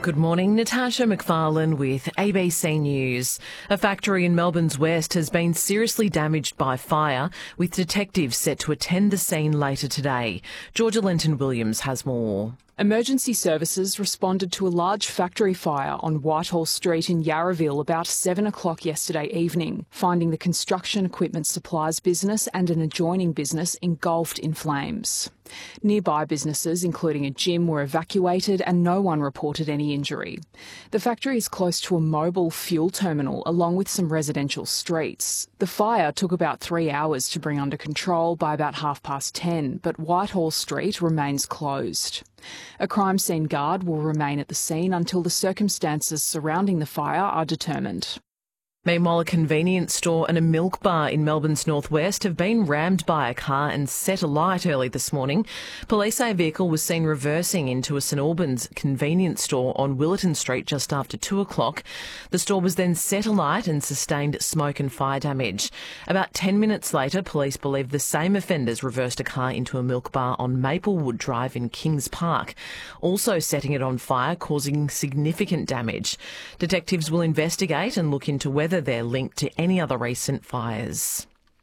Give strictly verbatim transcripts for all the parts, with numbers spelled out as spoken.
Good morning, Natasha McFarlane with A B C News. A factory in Melbourne's west has been seriously damaged by fire, with detectives set to attend the scene later today. Georgia Lenton-Williams has more. Emergency services responded to a large factory fire on Whitehall Street in Yarraville about seven o'clock yesterday evening, finding the construction equipment supplies business and an adjoining business engulfed in flames. Nearby businesses, including a gym, were evacuated and no one reported any injury. The factory is close to a mobile fuel terminal along with some residential streets. The fire took about three hours to bring under control by about half past ten, but Whitehall Street remains closed. A crime scene guard will remain at the scene until the circumstances surrounding the fire are determined. Meanwhile, a convenience store and a milk bar in Melbourne's northwest have been rammed by a car and set alight early this morning. Police say a vehicle was seen reversing into a St Albans convenience store on Willetton Street just after two o'clock. The store was then set alight and sustained smoke and fire damage. About ten minutes later, police believe the same offenders reversed a car into a milk bar on Maplewood Drive in Kings Park, also setting it on fire, causing significant damage. Detectives will investigate and look into whether they're linked to any other recent fires.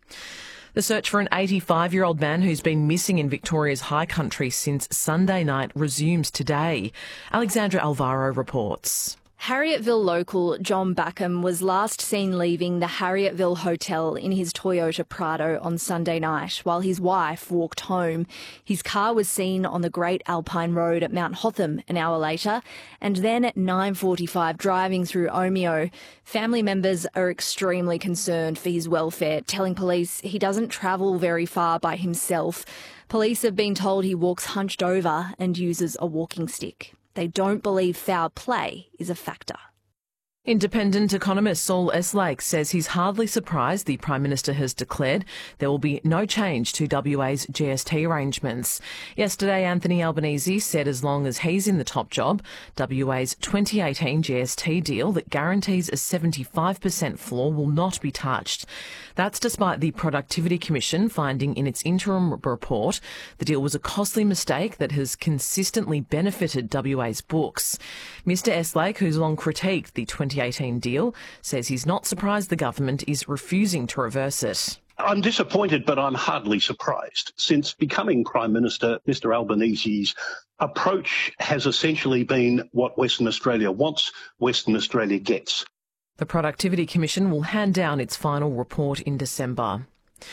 The search for an eighty-five-year-old man who's been missing in Victoria's high country since Sunday night resumes today. Alexandra Alvaro reports. Harriettville local John Backham was last seen leaving the Harriettville Hotel in his Toyota Prado on Sunday night while his wife walked home. His car was seen on the Great Alpine Road at Mount Hotham an hour later, and then at nine forty-five driving through Omeo. Family members are extremely concerned for his welfare, telling police he doesn't travel very far by himself. Police have been told he walks hunched over and uses a walking stick. They don't believe foul play is a factor. Independent economist Saul Eslake says he's hardly surprised the Prime Minister has declared there will be no change to W A's G S T arrangements. Yesterday, Anthony Albanese said as long as he's in the top job, W A's twenty eighteen G S T deal that guarantees a seventy-five percent floor will not be touched. That's despite the Productivity Commission finding in its interim report the deal was a costly mistake that has consistently benefited W A's books. Mr Eslake, who's long critiqued the twenty eighteen deal, says he's not surprised the government is refusing to reverse it. I'm disappointed, but I'm hardly surprised. Since becoming Prime Minister, Mr Albanese's approach has essentially been what Western Australia wants, Western Australia gets. The Productivity Commission will hand down its final report in December.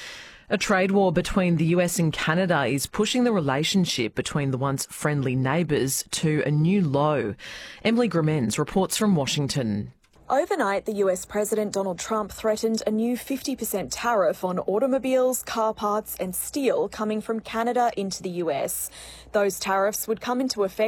A trade war between the U S and Canada is pushing the relationship between the once friendly neighbours to a new low. Emily Gramens reports from Washington. Overnight, the U S President Donald Trump threatened a new fifty percent tariff on automobiles, car parts and steel coming from Canada into the U S. Those tariffs would come into effect